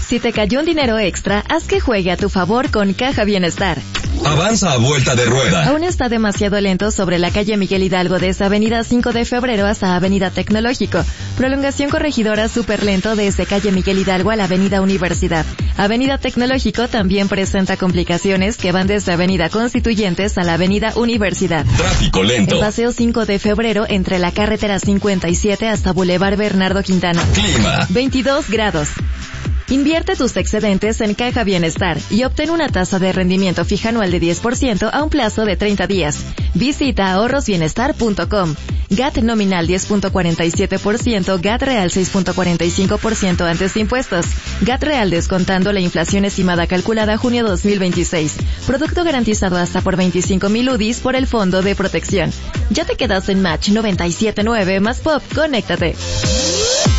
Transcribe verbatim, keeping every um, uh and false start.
Si te cayó un dinero extra, haz que juegue a tu favor con Caja Bienestar. Avanza a vuelta de rueda. Aún está demasiado lento sobre la calle Miguel Hidalgo desde Avenida cinco de febrero hasta Avenida Tecnológico. Prolongación Corregidora súper lento desde calle Miguel Hidalgo a la Avenida Universidad. Avenida Tecnológico también presenta complicaciones que van desde Avenida Constituyentes a la Avenida Universidad. Tráfico lento. En Paseo cinco de febrero entre la carretera cincuenta y siete hasta Boulevard Bernardo Quintana. Clima. veintidós grados. Invierte tus excedentes en Caja Bienestar y obtén una tasa de rendimiento fija anual de diez por ciento a un plazo de treinta días. Visita ahorros bienestar punto com. G A T nominal diez punto cuarenta y siete por ciento, G A T real seis punto cuarenta y cinco por ciento antes de impuestos. G A T real descontando la inflación estimada calculada junio dos mil veintiséis. Producto garantizado hasta por veinticinco mil U D Is por el Fondo de Protección. Ya te quedas en Match noventa y siete punto nueve más Pop. Conéctate.